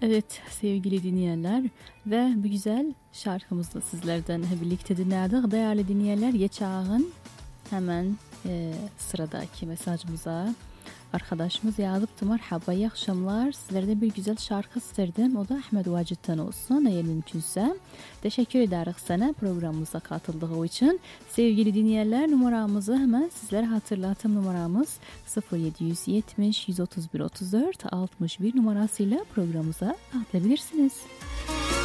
Evet sevgili dinleyenler ve bu güzel şarkımızla sizlerden birlikte dinledik. Değerli dinleyenler geçağın hemen sıradaki mesajımıza arkadaşımız yazıptı. Merhaba, iyi akşamlar. Sizlerden bir güzel şarkı isterdim. O da Ahmet Vacit'ten olsun eğer mümkünse. Teşekkür ederiz sana programımıza katıldığı için. Sevgili dinleyenler numaramızı hemen sizlere hatırlatım. Numaramız 0770 131 34 61 numarasıyla programımıza katılabilirsiniz.